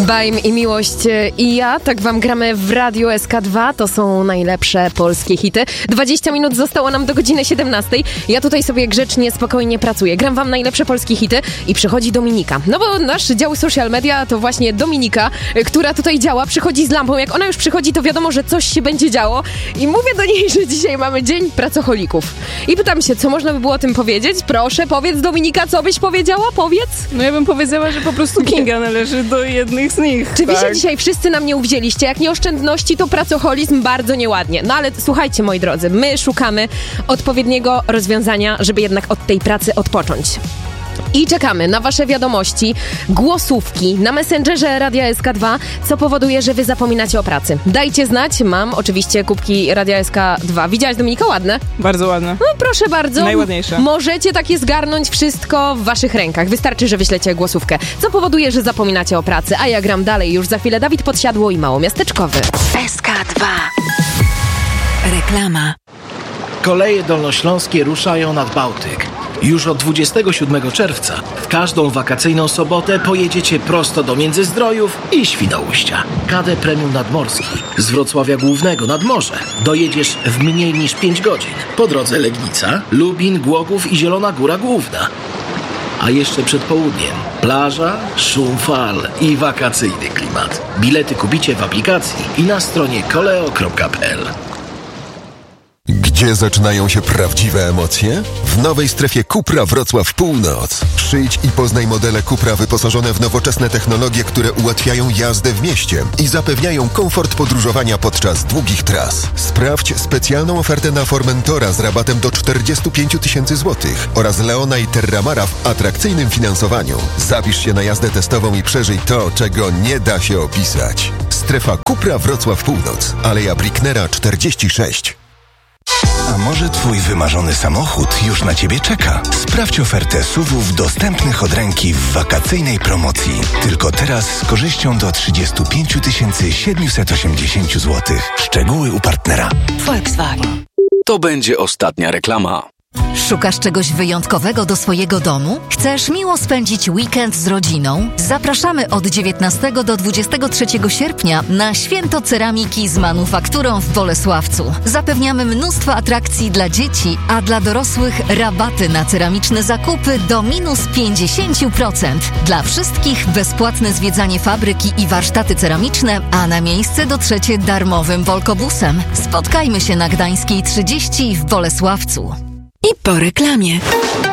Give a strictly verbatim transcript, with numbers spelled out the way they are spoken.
Bajm i Miłość i ja, tak wam gramy w Radiu S K dwa, to są najlepsze polskie hity. dwadzieścia minut zostało nam do godziny siedemnastej. Ja tutaj sobie grzecznie, spokojnie pracuję. Gram wam najlepsze polskie hity i przychodzi Dominika. No bo nasz dział social media to właśnie Dominika, która tutaj działa, przychodzi z lampą. Jak ona już przychodzi, to wiadomo, że coś się będzie działo. I mówię do niej, że dzisiaj mamy dzień pracocholików. I pytam się, co można by było o tym powiedzieć? Proszę, powiedz Dominika, co byś powiedziała? Powiedz. No ja bym powiedziała, że po prostu Kinga należy do jednych z nich. Czy wy tak? się dzisiaj wszyscy na mnie uwzięliście? Jak nie oszczędności, to pracoholizm bardzo nieładnie. No ale słuchajcie, moi drodzy, my szukamy odpowiedniego rozwiązania, żeby jednak od tej pracy odpocząć. I czekamy na wasze wiadomości, głosówki na Messengerze Radia S K dwa, co powoduje, że wy zapominacie o pracy. Dajcie znać, mam oczywiście kubki Radia S K dwa. Widziałaś, Dominika, ładne? Bardzo ładne. No proszę bardzo. Najładniejsze. Możecie takie zgarnąć wszystko w waszych rękach. Wystarczy, że wyślecie głosówkę, co powoduje, że zapominacie o pracy. A ja gram dalej. Już za chwilę Dawid Podsiadło i Małomiasteczkowy. S K dwa. Reklama. Koleje dolnośląskie ruszają nad Bałtyk. Już od dwudziestego siódmego czerwca w każdą wakacyjną sobotę pojedziecie prosto do Międzyzdrojów i Świnoujścia. K D Premium Nadmorski z Wrocławia Głównego nad morze dojedziesz w mniej niż pięć godzin. Po drodze Legnica, Lubin, Głogów i Zielona Góra Główna. A jeszcze przed południem plaża, szum fal i wakacyjny klimat. Bilety kupicie w aplikacji i na stronie koleo kropka p l. Gdzie zaczynają się prawdziwe emocje? W nowej strefie Cupra Wrocław Północ. Przyjdź i poznaj modele Cupra wyposażone w nowoczesne technologie, które ułatwiają jazdę w mieście i zapewniają komfort podróżowania podczas długich tras. Sprawdź specjalną ofertę na Formentora z rabatem do czterdzieści pięć tysięcy złotych oraz Leona i Terramara w atrakcyjnym finansowaniu. Zapisz się na jazdę testową i przeżyj to, czego nie da się opisać. Strefa Cupra Wrocław Północ. Aleja Bricknera czterdzieści sześć. A może twój wymarzony samochód już na ciebie czeka? Sprawdź ofertę S U V-ów dostępnych od ręki w wakacyjnej promocji. Tylko teraz z korzyścią do trzydzieści pięć tysięcy siedemset osiemdziesiąt złotych. Szczegóły u partnera. Volkswagen. To będzie ostatnia reklama. Szukasz czegoś wyjątkowego do swojego domu? Chcesz miło spędzić weekend z rodziną? Zapraszamy od dziewiętnastego do dwudziestego trzeciego sierpnia na Święto Ceramiki z manufakturą w Bolesławcu. Zapewniamy mnóstwo atrakcji dla dzieci, a dla dorosłych rabaty na ceramiczne zakupy do minus pięćdziesiąt procent. Dla wszystkich bezpłatne zwiedzanie fabryki i warsztaty ceramiczne, a na miejsce dotrzecie darmowym Volkobusem. Spotkajmy się na Gdańskiej trzydzieści w Bolesławcu. I po reklamie.